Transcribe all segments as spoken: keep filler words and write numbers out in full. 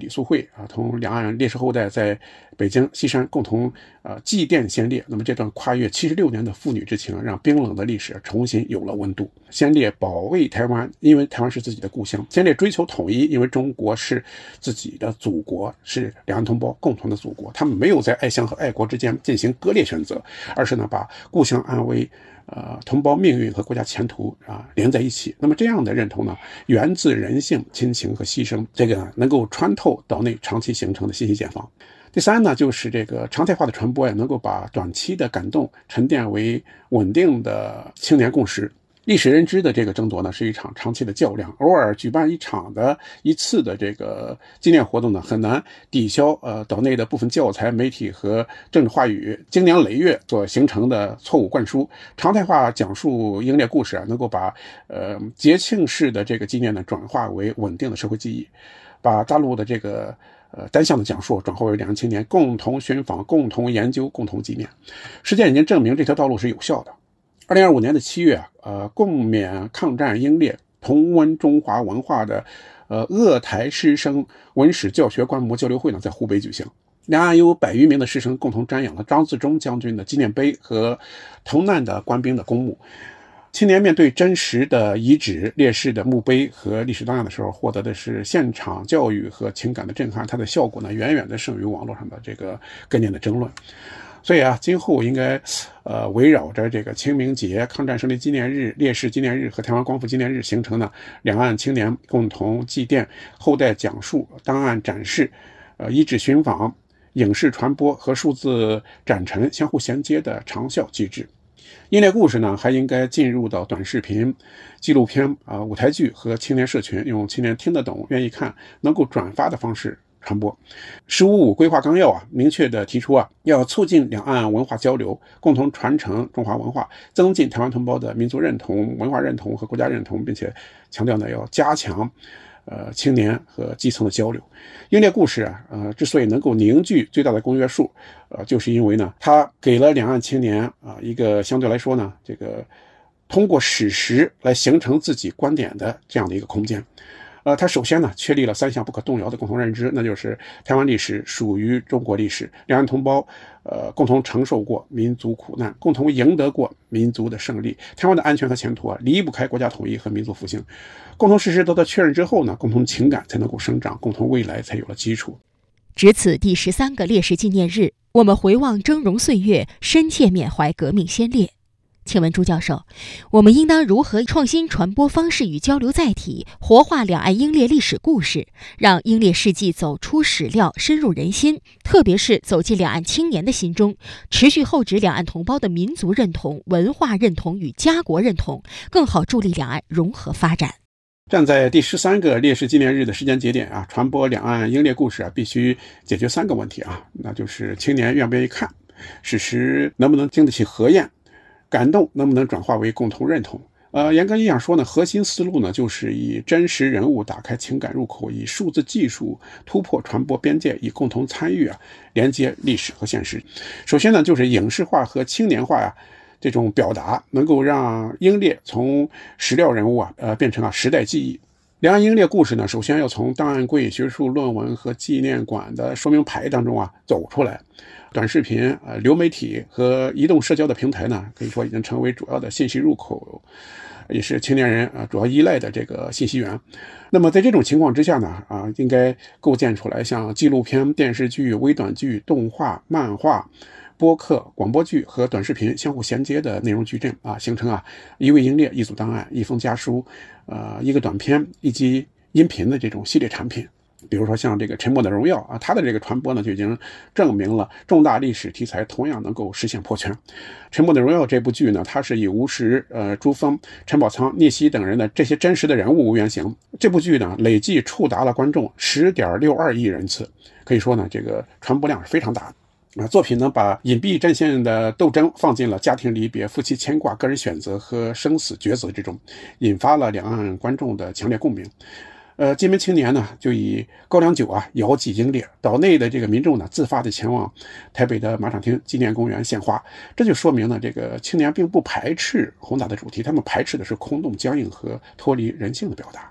肃会啊，同两岸烈士后代在北京西山共同呃祭奠先烈。那么这段跨越七十六年的父女之情，让冰冷的历史重新有了温度。先烈保卫台湾，因为台湾是自己的故乡；先烈追求统一，因为中国是自己的祖国，是两岸同胞共同的祖国。他们没有在爱乡和爱国之间进行割裂选择，而是呢把故乡安危、呃同胞命运和国家前途啊连在一起。那么这样的认同呢，源自人性、亲情和牺牲，这个能够穿透岛内长期形成的信息茧房。第三呢，就是这个常态化的传播呀，能够把短期的感动沉淀为稳定的青年共识。历史认知的这个争夺呢，是一场长期的较量。偶尔举办一场的一次的这个纪念活动呢，很难抵消呃岛内的部分教材、媒体和政治话语经年累月所形成的错误灌输。常态化讲述英烈故事啊，能够把呃节庆式的这个纪念呢转化为稳定的社会记忆，把大陆的这个呃单向的讲述转化为两岸青年共同寻访、共同研究、共同纪念。实践已经证明这条道路是有效的。二零二五年的七月啊，呃，共勉抗战英烈、同温中华文化的呃鄂台师生文史教学观摩交流会呢，在湖北举行。两岸有百余名的师生共同瞻仰了张自忠将军的纪念碑和同难的官兵的公墓。青年面对真实的遗址、烈士的墓碑和历史档案的时候，获得的是现场教育和情感的震撼，它的效果呢，远远的胜于网络上的这个概念的争论。所以啊，今后应该呃围绕着这个清明节、抗战胜利纪念日、烈士纪念日和台湾光复纪念日形成呢两岸青年共同祭奠、后代讲述、档案展示、呃遗址寻访、影视传播和数字展陈相互衔接的长效机制。英烈故事呢，还应该进入到短视频、纪录片啊、呃、舞台剧和青年社群，用青年听得懂、愿意看、能够转发的方式传播。十五五规划纲要啊，明确的提出啊，要促进两岸文化交流，共同传承中华文化，增进台湾同胞的民族认同、文化认同和国家认同，并且强调呢，要加强呃青年和基层的交流。英烈故事啊，呃，之所以能够凝聚最大的公约数，呃，就是因为呢，它给了两岸青年啊一个相对来说呢，这个通过史实来形成自己观点的这样的一个空间。呃，它首先呢确立了三项不可动摇的共同认知，那就是台湾历史属于中国历史，两岸同胞呃共同承受过民族苦难，共同赢得过民族的胜利。台湾的安全和前途啊，离不开国家统一和民族复兴。共同事实得到确认之后呢，共同情感才能够生长，共同未来才有了基础。 值此第十三个烈士纪念日，我们回望峥嵘岁月，深切缅怀革命先烈。请问朱教授，我们应当如何创新传播方式与交流载体，活化两岸英烈历史故事，让英烈事迹走出史料，深入人心，特别是走进两岸青年的心中，持续厚植两岸同胞的民族认同、文化认同与家国认同，更好助力两岸融合发展。 站在第十三个烈士纪念日的时间节点啊，传播两岸英烈故事啊，必须解决三个问题啊，那就是青年愿不愿意看，史实能不能经得起核验，感动能不能转化为共同认同。呃，严格意义上说呢，核心思路呢，就是以真实人物打开情感入口，以数字技术突破传播边界，以共同参与啊连接历史和现实。首先呢，就是影视化和青年化呀、啊。这种表达能够让英烈从史料人物啊，呃，变成啊时代记忆。两岸英烈故事呢，首先要从档案柜、学术论文和纪念馆的说明牌当中啊走出来。短视频、呃流媒体和移动社交的平台呢，可以说已经成为主要的信息入口，也是青年人啊主要依赖的这个信息源。那么在这种情况之下呢，啊，应该构建出来像纪录片、电视剧、微短剧、动画、漫画、播客、广播剧和短视频相互衔接的内容矩阵啊，形成啊一位英烈、一组档案、一封家书、呃一个短片、一集音频的这种系列产品。比如说像这个《沉默的荣耀》啊，它的这个传播呢就已经证明了重大历史题材同样能够实现破圈。《沉默的荣耀》这部剧呢，它是以吴石、呃朱峰、陈宝仓、聂曦等人的这些真实的人物为原型。这部剧呢，累计触达了观众十点六二亿人次，可以说呢，这个传播量是非常大的。啊，作品呢把隐蔽战线的斗争放进了家庭离别、夫妻牵挂、个人选择和生死抉择之中，引发了两岸观众的强烈共鸣。呃，金门青年呢就以高粱酒啊遥祭英烈，岛内的这个民众呢自发的前往台北的马场町纪念公园献花，这就说明呢这个青年并不排斥宏大的主题，他们排斥的是空洞、僵硬和脱离人性的表达。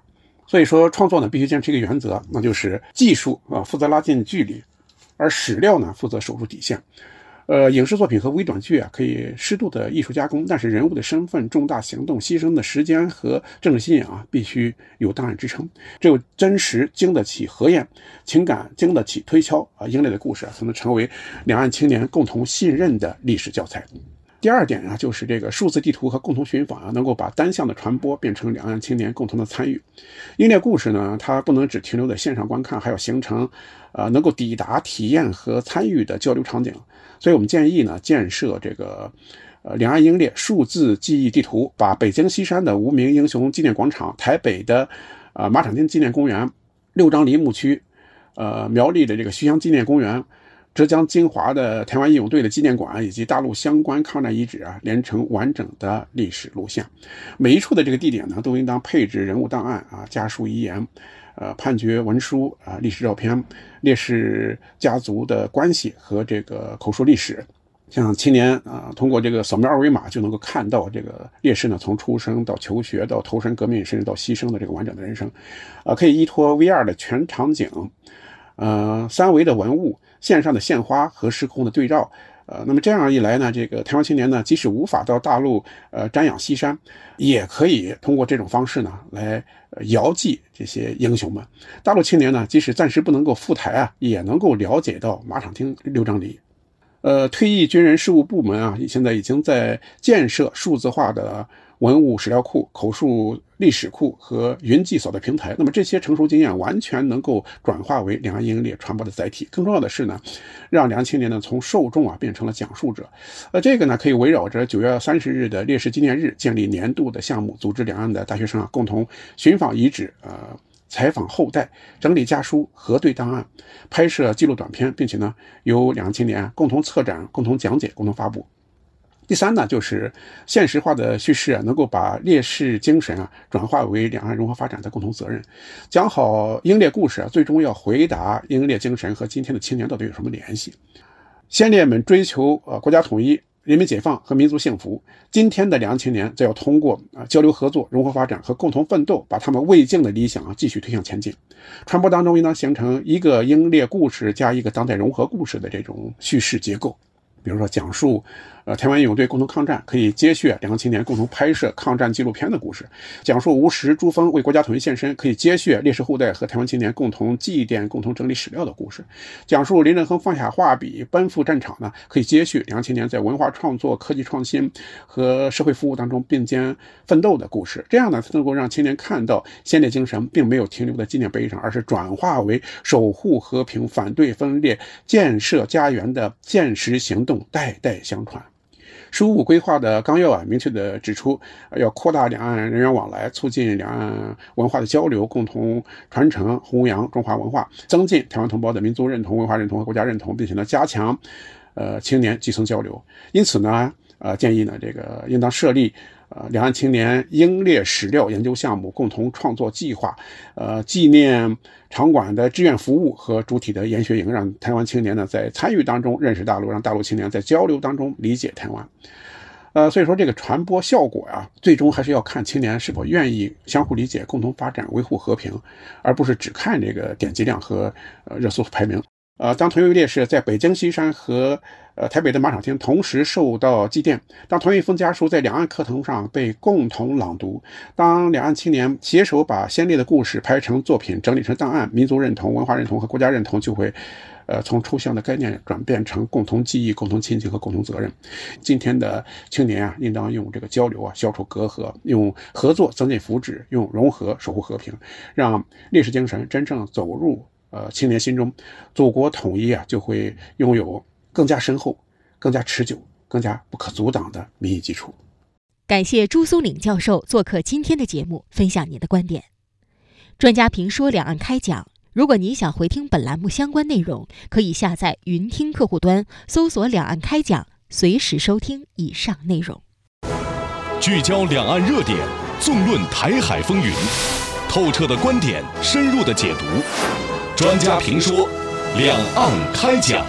所以说创作呢必须坚持一个原则，那就是技术啊负责拉近距离，而史料呢负责守住底线。呃，影视作品和微短剧啊，可以适度的艺术加工，但是人物的身份、重大行动、牺牲的时间和政治信仰啊，必须有档案支撑。只有真实经得起核验，情感经得起推敲啊，英烈的故事啊，才能成为两岸青年共同信任的历史教材。第二点啊，就是这个数字地图和共同寻访啊，能够把单向的传播变成两岸青年共同的参与。英烈故事呢，它不能只停留在线上观看，还要形成呃能够抵达、体验和参与的交流场景。所以我们建议呢，建设这个呃两岸英烈数字记忆地图，把北京西山的无名英雄纪念广场、台北的呃马场町纪念公园、六张梨木区、呃苗栗的这个徐乡纪念公园、浙江金华的台湾义勇队的纪念馆以及大陆相关抗战遗址啊，连成完整的历史路线。每一处的这个地点呢，都应当配置人物档案啊、家书遗言、呃判决文书啊、历史照片、烈士家族的关系和这个口述历史。像青年啊，通过这个扫描二维码就能够看到这个烈士呢，从出生到求学到投身革命，甚至到牺牲的这个完整的人生。啊，可以依托 V R 的全场景，呃，三维的文物、线上的献花和时空的对照。呃，那么这样一来呢，这个台湾青年呢，即使无法到大陆呃瞻仰西山，也可以通过这种方式呢来呃遥祭这些英雄们。大陆青年呢，即使暂时不能够赴台啊，也能够了解到马场町六张梨。呃，退役军人事务部门啊，现在已经在建设数字化的文物史料库、口述历史库和云记扫描平台。那么这些成熟经验完全能够转化为两岸英烈传播的载体。更重要的是呢，让两岸青年呢从受众啊变成了讲述者。呃，这个呢可以围绕着九月三十日的烈士纪念日，建立年度的项目，组织两岸的大学生啊共同寻访遗址，呃。采访后代，整理家书，核对档案，拍摄记录短片，并且呢由两岸青年共同策展、共同讲解、共同发布。第三呢，就是现实化的叙事啊，能够把烈士精神啊转化为两岸融合发展的共同责任。讲好英烈故事啊，最终要回答英烈精神和今天的青年到底有什么联系。先烈们追求呃国家统一、人民解放和民族幸福，今天的两岸青年则要通过啊交流合作、融合发展和共同奋斗，把他们未竟的理想啊继续推向前进。传播当中应当形成一个英烈故事加一个当代融合故事的这种叙事结构。比如说讲述呃台湾义勇队共同抗战，可以接续两岸青年共同拍摄抗战纪录片的故事；讲述吴石、朱峰为国家统一献身，可以接续烈士后代和台湾青年共同祭奠、共同整理史料的故事；讲述林振亨放下画笔奔赴战场呢，可以接续两岸青年在文化创作、科技创新和社会服务当中并肩奋斗的故事。这样呢，才能够让青年看到先烈精神并没有停留在纪念碑上，而是转化为守护和平、反对分裂、建设家园的现实行动，代代相传。十五五规划的纲要啊，明确地指出，要扩大两岸人员往来，促进两岸文化的交流，共同传承弘扬中华文化，增进台湾同胞的民族认同、文化认同和国家认同，并且呢，加强呃青年基层交流。因此呢，呃，建议呢，这个应当设立呃两岸青年英烈史料研究项目共同创作计划，呃，纪念场馆的志愿服务和主体的研学营，让台湾青年呢在参与当中认识大陆，让大陆青年在交流当中理解台湾。呃，所以说这个传播效果啊，最终还是要看青年是否愿意相互理解、共同发展、维护和平，而不是只看这个点击量和呃热搜排名。呃，当同一位烈士在北京西山和呃台北的马场町同时受到祭奠，当同一封家书在两岸课堂上被共同朗读，当两岸青年携手把先烈的故事拍成作品、整理成档案，民族认同、文化认同和国家认同就会呃从抽象的概念转变成共同记忆、共同亲情和共同责任。今天的青年啊，应当用这个交流啊消除隔阂，用合作增进福祉，用融合守护和平，让烈士精神真正走入呃，青年心中，祖国统一啊，就会拥有更加深厚、更加持久、更加不可阻挡的民意基础。 感谢朱松岭教授做客今天的节目，分享您的观点。专家评说两岸开讲，如果你想回听本栏目相关内容，可以下载云听客户端，搜索两岸开讲，随时收听以上内容。 聚焦两岸热点，纵论台海风云，透彻的观点，深入的解读。专家评说，两岸开讲。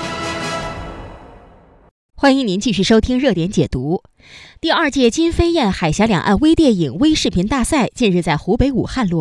欢迎您继续收听热点解读。第二届金飞燕海峡两岸微电影微视频大赛近日在湖北武汉落幕。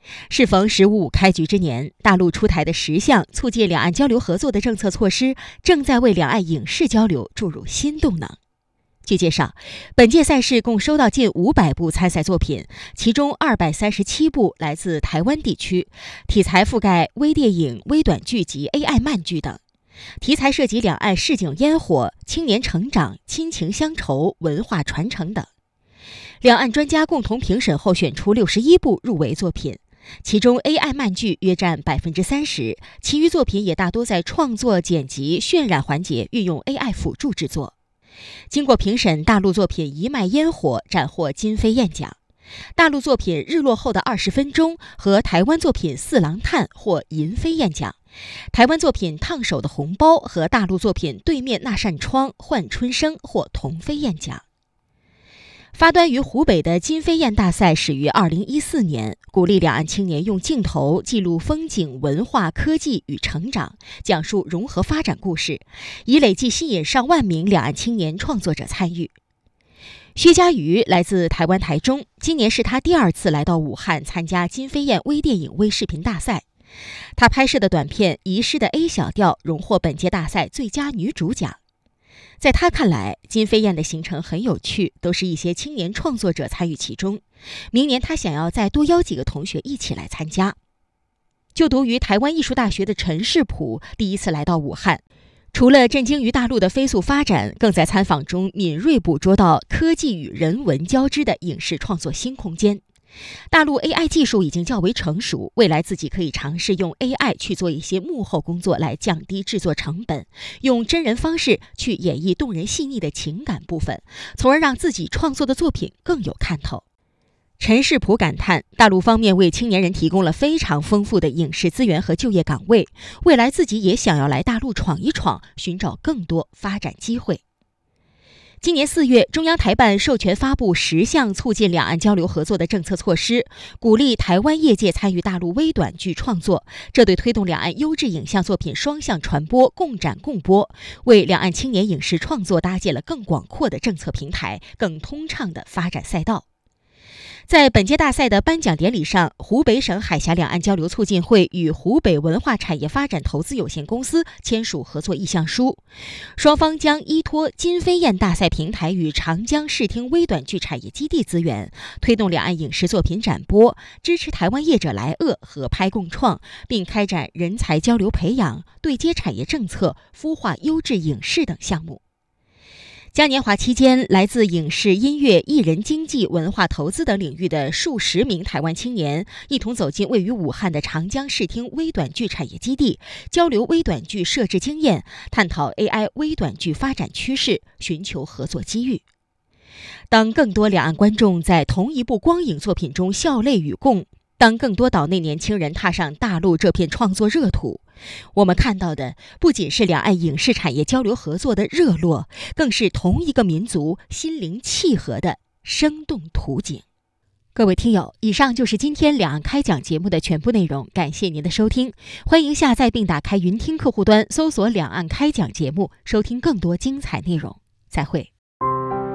适逢“十五五”开局之年，大陆出台的十项促进两岸交流合作的政策措施，正在为两岸影视交流注入新动能。据介绍，本届赛事共收到近五百部参赛作品，其中二百三十七部来自台湾地区，题材覆盖微电影、微短剧及 A I 漫剧等，题材涉及两岸市井烟火、青年成长、亲情乡愁、文化传承等。两岸专家共同评审后选出六十一部入围作品，其中 A I 漫剧约占百分之三十，其余作品也大多在创作、剪辑、渲染环节运用 A I 辅助制作。经过评审，大陆作品《一脉烟火》斩获金飞燕奖，大陆作品《日落后的二十分钟》和台湾作品《四郎探》获银飞燕奖，台湾作品《烫手的红包》和大陆作品《对面那扇窗》换春生获铜飞燕奖。发端于湖北的金飞燕大赛始于二零一四年，鼓励两岸青年用镜头记录风景、文化、科技与成长，讲述融合发展故事，以累计吸引上万名两岸青年创作者参与。薛家瑜来自台湾台中，今年是他第二次来到武汉参加金飞燕微电影微视频大赛。他拍摄的短片《遗失的 A 小调》荣获本届大赛最佳女主奖。在他看来，金飞燕的行程很有趣，都是一些青年创作者参与其中。明年他想要再多邀几个同学一起来参加。就读于台湾艺术大学的陈世普第一次来到武汉，除了震惊于大陆的飞速发展，更在参访中敏锐捕捉到科技与人文交织的影视创作新空间。大陆 A I 技术已经较为成熟，未来自己可以尝试用 A I 去做一些幕后工作，来降低制作成本，用真人方式去演绎动人细腻的情感部分，从而让自己创作的作品更有看头。陈世普感叹，大陆方面为青年人提供了非常丰富的影视资源和就业岗位，未来自己也想要来大陆闯一闯，寻找更多发展机会。今年四月，中央台办授权发布十项促进两岸交流合作的政策措施，鼓励台湾业界参与大陆微短剧创作，这对推动两岸优质影像作品双向传播、共展共播，为两岸青年影视创作搭建了更广阔的政策平台、更通畅的发展赛道。在本届大赛的颁奖典礼上，湖北省海峡两岸交流促进会与湖北文化产业发展投资有限公司签署合作意向书，双方将依托金飞燕大赛平台与长江视听微短剧产业基地资源，推动两岸影视作品展播，支持台湾业者来鄂合拍共创，并开展人才交流培养、对接产业政策、孵化优质影视等项目。嘉年华期间，来自影视、音乐、艺人经济、文化投资等领域的数十名台湾青年，一同走进位于武汉的长江视听微短剧产业基地，交流微短剧设置经验，探讨 A I 微短剧发展趋势，寻求合作机遇。当更多两岸观众在同一部光影作品中笑泪与共，当更多岛内年轻人踏上大陆这片创作热土，我们看到的不仅是两岸影视产业交流合作的热络，更是同一个民族心灵契合的生动图景。各位听友，以上就是今天两岸开讲节目的全部内容，感谢您的收听。欢迎下载并打开云听客户端，搜索两岸开讲节目，收听更多精彩内容。再会。